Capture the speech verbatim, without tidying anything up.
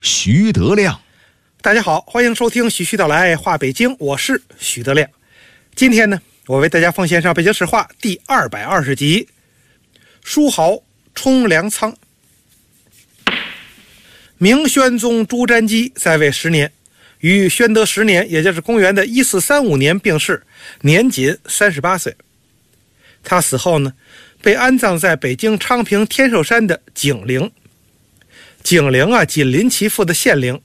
徐德亮。 大家好，欢迎收听徐徐道来话北京，我是徐德亮。今天呢，我为大家奉献上北京史话第二百二十集，书豪冲粮仓。明宣宗朱瞻基在位十年，于宣德十年，也就是公元的一四三五年病逝，年仅三十八岁。他死后呢，被安葬在北京昌平天寿山的景陵。景陵啊，紧邻其父的献陵，